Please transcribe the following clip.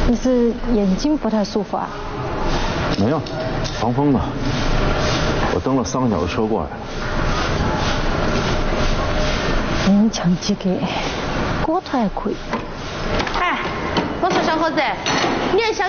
你是眼睛不太舒服啊？ 没有，防风的。我蹬了3个小时车过来。 勉强及格，骨头还可以。 哎，我说小伙子，你还想